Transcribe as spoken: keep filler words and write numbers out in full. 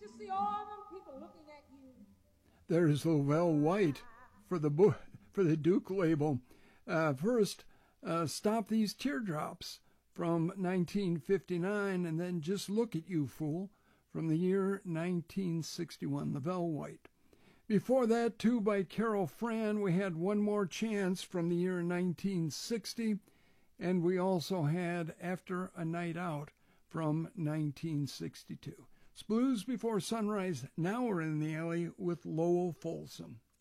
to see all them people looking at you. There's Lovell White for the bo- for the Duke label. Uh, first, uh, Stop These Teardrops from nineteen fifty-nine, and then Just Look at You, Fool from the year nineteen sixty-one, Lovell White. Before that, too, by Carol Fran, we had One More Chance from the year nineteen sixty, and we also had After a Night Out from nineteen sixty-two. It's Blues Before Sunrise. Now we're in the alley with Lowell Folsom.